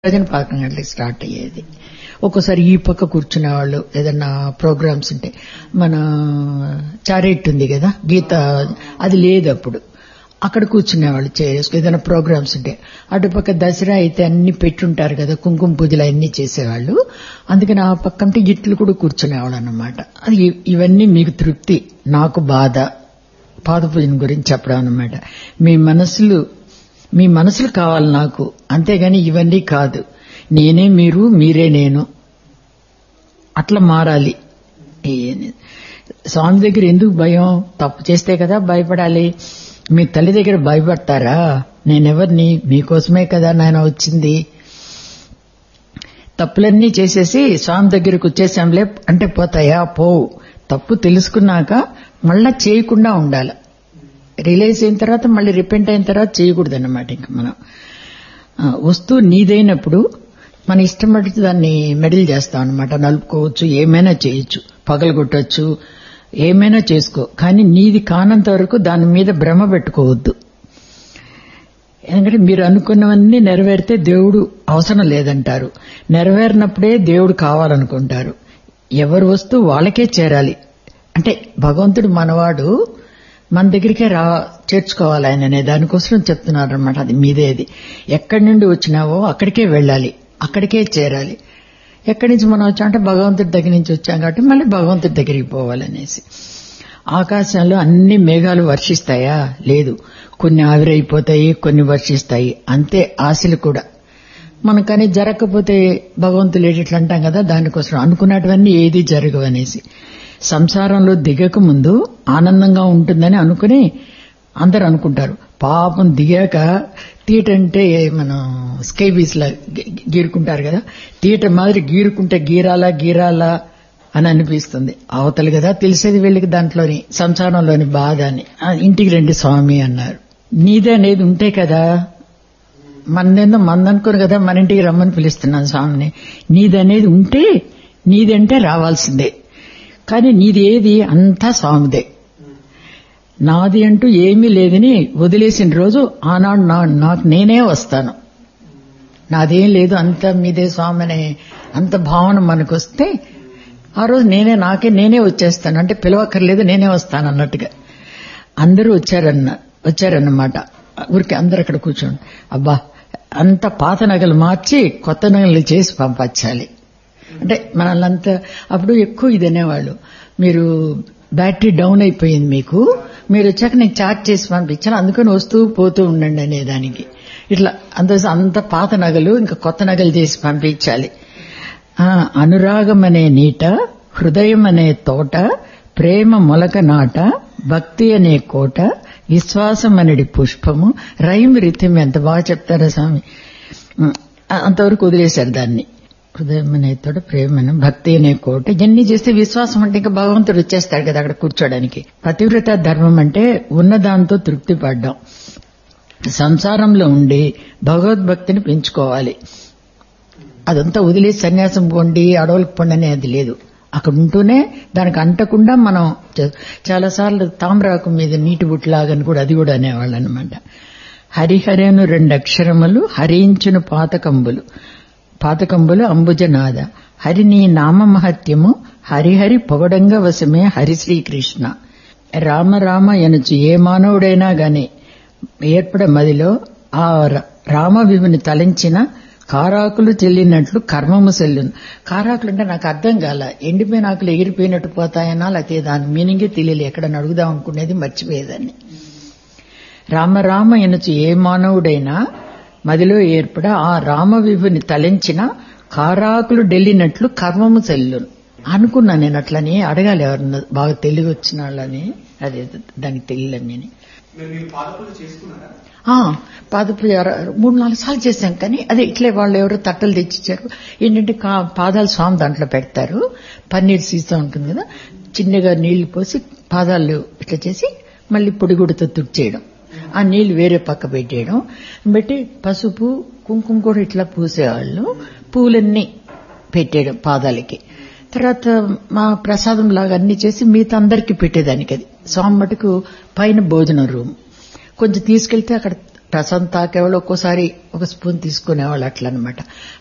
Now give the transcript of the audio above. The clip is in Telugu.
భజన 11 గంటలకు స్టార్ట్ అయ్యేది. ఒక్కోసారి ఈ పక్క కూర్చునేవాళ్ళు ఏదన్నా ప్రోగ్రామ్స్ ఉంటే. మన చారెట్ ఉంది కదా గీత, అది లేదు అప్పుడు. అక్కడ కూర్చునేవాళ్ళు ఏదైనా ప్రోగ్రామ్స్ ఉంటే. అటుపక్క దసరా అయితే అన్ని పెట్టుంటారు కదా, కుంకుమ పూజలు అన్ని చేసేవాళ్ళు. అందుకని ఆ పక్క అంటే ఇట్లు కూడా కూర్చునేవాళ్ళు అన్నమాట. అది ఇవన్నీ మీకు తృప్తి, నాకు బాధ. పాద పూజన గురించి చెప్పడం అన్నమాట. మీ మనసులు కావాలి నాకు, అంతేగాని ఇవన్నీ కాదు. నేనే మీరు, మీరే నేను, అట్లా మారాలి. స్వామి దగ్గర ఎందుకు భయం? తప్పు చేస్తే కదా భయపడాలి. మీ తల్లి దగ్గర భయపడతారా? నేనెవరిని? మీకోసమే కదా నాయన వచ్చింది. తప్పులన్నీ చేసేసి స్వామి దగ్గరకు వచ్చేసాంలే అంటే పోతాయా? పోవు. తప్పు తెలుసుకున్నాక మళ్ళా చేయకుండా ఉండాలి. రియలైజ్ అయిన తర్వాత మళ్ళీ రిపెంట్ అయిన తర్వాత చేయకూడదు అన్నమాట. ఇంకా మనం వస్తువు నీదైనప్పుడు మన ఇష్టం పట్టి దాన్ని మెడల్ చేస్తాం అన్నమాట. నలుపుకోవచ్చు, ఏమైనా చేయొచ్చు, పగలగొట్టచ్చు, ఏమైనా చేసుకో. కానీ నీది కానంత వరకు దాని మీద భ్రమ పెట్టుకోవద్దు. ఎందుకంటే మీరు అనుకున్నవన్నీ నెరవేరితే దేవుడు అవసరం లేదంటారు. నెరవేరినప్పుడే దేవుడు కావాలనుకుంటారు. ఎవరి వస్తువు వాళ్ళకే చేరాలి. అంటే భగవంతుడు మనవాడు, మన దగ్గరికే చేర్చుకోవాలి ఆయన అనే దానికోసం చెప్తున్నారు అనమాట. అది మీదేది. ఎక్కడి నుండి వచ్చినావో అక్కడికే వెళ్ళాలి, అక్కడికే చేరాలి. ఎక్కడి నుంచి మనం వచ్చాం అంటే భగవంతుడి దగ్గర నుంచి వచ్చాం కాబట్టి మళ్ళీ భగవంతుడి దగ్గరికి పోవాలనేసి. ఆకాశంలో అన్ని మేఘాలు వర్షిస్తాయా? లేదు. కొన్ని ఆవిరైపోతాయి, కొన్ని వర్షిస్తాయి. అంతే ఆశలు కూడా. మనం కానీ జరగకపోతే భగవంతులు ఏటిట్లు అంటాం కదా, దానికోసం అనుకున్నటువన్నీ ఏది జరగవనేసి. సంసారంలో దిగక ముందు ఆనందంగా ఉంటుందని అనుకుని అందరు అనుకుంటారు. పాపం దిగాక తీటంటే మనం స్కైబీస్ లా గీరుకుంటారు కదా, తీట మాదిరి గీరుకుంటే గీరాలా అని అనిపిస్తుంది. అవతలు కదా తెలిసేది వీళ్ళకి దాంట్లోని సంసారంలోని బాధ అని. ఇంటికి రండి స్వామి అన్నారు. నీదే అనేది ఉంటే కదా, మందేందో మందనుకోరు కదా మన ఇంటికి రమ్మని పిలుస్తున్నాను స్వామిని. నీదనేది ఉంటే నీదంటే రావాల్సిందే. కానీ నీది ఏది? అంతా స్వామిదే. నాది అంటూ ఏమీ లేదని వదిలేసిన రోజు ఆనాడు నాకు నేనే వస్తాను. నాదేం లేదు, అంతా మీదే స్వామి అనే అంత భావన మనకు వస్తే ఆ రోజు నేనే వచ్చేస్తాను. అంటే పిలవక్కర్లేదు, నేనే వస్తాను అన్నట్టుగా. అందరూ వచ్చారన్నమాట. ఊరికి అందరు అక్కడ కూర్చోండి. అబ్బా, అంత పాత నగలు మార్చి కొత్త నగలు చేసి పంపించాలి అంటే మనల్ని అంతా. అప్పుడు ఎక్కువ ఇది అనేవాళ్ళు, మీరు బ్యాటరీ డౌన్ అయిపోయింది, మీరు వచ్చాక నేను చార్జ్ చేసి పంపించాను, అందుకని వస్తూ పోతూ ఉండండి అనేదానికి. ఇట్లా అంత పాత నగలు ఇంకా కొత్త నగలు చేసి పంపించాలి. అనురాగం అనే నీట, హృదయం అనే తోట, ప్రేమ మొలక నాట, భక్తి అనే కోట, విశ్వాసం అనేది పుష్పము. రైమ్ రిథం ఎంత బాగా చెప్తారా స్వామి. అంతవరకు వదిలేశారు దాన్ని. హృదయం అనే తోట, ప్రేమ అనే, భక్తి అనే కోట. ఇవన్నీ చేస్తే విశ్వాసం అంటే ఇంకా భగవంతుడు వచ్చేస్తాడు కదా అక్కడ కూర్చోడానికి. పతివ్రత ధర్మం అంటే ఉన్నదాంతో తృప్తి పడ్డాం. సంసారంలో ఉండి భగవద్భక్తిని పెంచుకోవాలి. అదంతా వదిలేసి సన్యాసం పొండి అడవులకు పొండి అనేది లేదు. అక్కడ ఉంటూనే దానికి అంటకుండా మనం చాలాసార్లు తామ్రాకు మీద నీటి బుట్లాగని కూడా అది కూడా అనేవాళ్ళు అనమాట. హరిహరేను 2 అక్షరములు, హరించును పాతకంబులు అంబుజనాథ. హరి నీ నామ మహత్యము, హరిహరి పొగడంగా వశమే హరి శ్రీకృష్ణ. రామ ఎనుచు ఏ మానవుడైనా గాని ఏర్పడ మదిలో ఆ రామ విభుని తలంచిన కారాకులు చెల్లినట్లు కర్మము సెల్లును. కారాకులు అంటే నాకు అర్థం కాల, ఎండిపోయిన ఆకులు ఎగిరిపోయినట్టు పోతాయనా, లేకపోతే దాని మీనింగే తెలియలే. ఎక్కడని అడుగుదాం అనుకునేది మర్చిపోయేదాన్ని. రామ ఎనుచు ఏ మానవుడైనా మదిలో ఏర్పడ ఆ రామ విభుని తలంచిన కారాకులు డెల్లినట్లు కర్మము సెల్లును అనుకున్నా. నేను అట్లని అడగాలి ఎవరన్నా బాగా తెలివి వచ్చిన వాళ్ళని. అదే దానికి తెలియని. పాదపూజ 3-4 సార్లు చేశాం. కానీ అదే ఇట్లే వాళ్ళు ఎవరో తట్టలు తెచ్చిచ్చారు. ఏంటంటే పాదాలు స్వామి దాంట్లో పెడతారు. పన్నీర్ సీసా ఉంటుంది కదా, చిన్నగా నీళ్లు పోసి పాదాలు ఇట్లా చేసి మళ్ళీ పొడిగుడితో తుడిచేయడం, ఆ నీళ్లు వేరే పక్క పెట్టేయడం, పెట్టి పసుపు కుంకుమ కూడా ఇట్లా పూసేవాళ్ళు, పూలన్నీ పెట్టేయడం పాదాలకి. తర్వాత మా ప్రసాదం లాగా అన్ని చేసి మిగతా అందరికీ పెట్టేదానికి. అది స్వామి మటుకు పైన భోజనం రూమ్ కొంచెం తీసుకెళ్తే అక్కడ రసం తాకేవాళ్ళు ఒక్కోసారి ఒక స్పూన్ తీసుకునేవాళ్ళు అట్లా అనమాట.